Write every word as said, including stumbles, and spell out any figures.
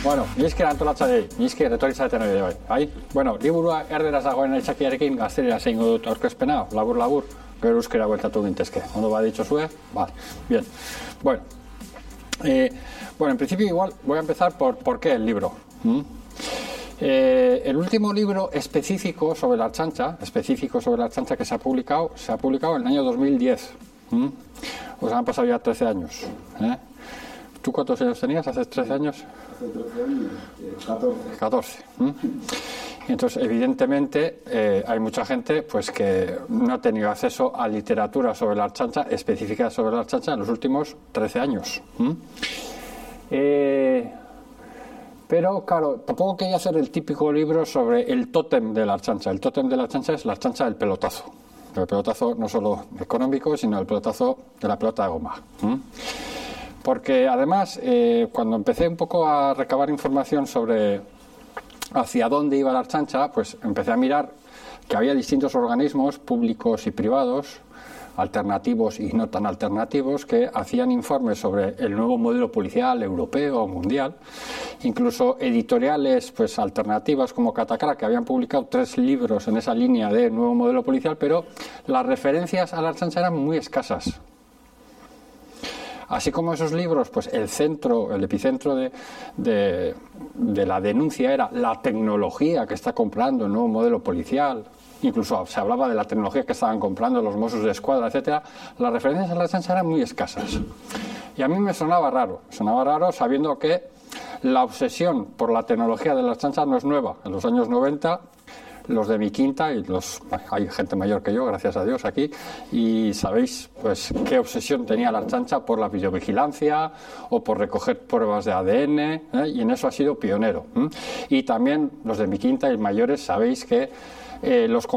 Bueno, nizki antolatzaileei, nizki retorizatena ere bai. Bueno, liburua erderaz dagoen aitzakiarekin gaztelera zeingo dut aurkezpena, labur labur, gero euskera bueltatu gintezke. Ondo baditxozue? Vale, bien. Bueno, eh, bueno, en principio igual voy a empezar por por qué el libro. ¿Mm? Eh, el último libro específico sobre la Ertzaintza, específico sobre la Ertzaintza que se ha publicado, se ha publicado en el año dos mil diez. ¿Mm? O sea, han pasado ya trece años. ¿eh? ¿Tú cuántos años tenías hace trece años? Hace trece años, catorce. catorce. ¿Mm? Entonces, evidentemente, eh, hay mucha gente pues que no ha tenido acceso a literatura sobre la Ertzaintza, específica sobre la Ertzaintza, en los últimos trece años. ¿Mm? Eh, pero, claro, tampoco quería hacer el típico libro sobre el tótem de la Ertzaintza. El tótem de la Ertzaintza es la Ertzaintza del pelotazo. El pelotazo no solo económico, sino el pelotazo de la pelota de goma. ¿Mm? Porque, además, eh, cuando empecé un poco a recabar información sobre hacia dónde iba la Ertzaintza, pues empecé a mirar que había distintos organismos públicos y privados, alternativos y no tan alternativos, que hacían informes sobre el nuevo modelo policial europeo o mundial, incluso editoriales pues alternativas como Catacra, que habían publicado tres libros en esa línea de nuevo modelo policial, pero las referencias a la Ertzaintza eran muy escasas. Así como esos libros, pues el centro, el epicentro de, de, de la denuncia era la tecnología que está comprando el nuevo modelo policial, incluso se hablaba de la tecnología que estaban comprando los Mossos de Escuadra, etcétera. Las referencias a la Ertzaintza eran muy escasas. Y a mí me sonaba raro, sonaba raro sabiendo que la obsesión por la tecnología de la Ertzaintza no es nueva. En los años noventa, los de mi quinta, y los hay gente mayor que yo, gracias a Dios, aquí, y sabéis pues qué obsesión tenía la Ertzaintza por la videovigilancia o por recoger pruebas de A D N, ¿eh? Y en eso ha sido pionero. ¿eh? Y también los de mi quinta y mayores sabéis que eh, los